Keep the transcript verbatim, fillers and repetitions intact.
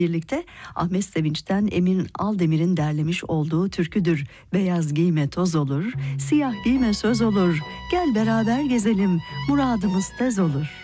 Birlikte Ahmet Sevinç'ten Emin Aldemir'in derlemiş olduğu türküdür. Beyaz giyme toz olur, siyah giyme söz olur. Gel beraber gezelim, muradımız tez olur.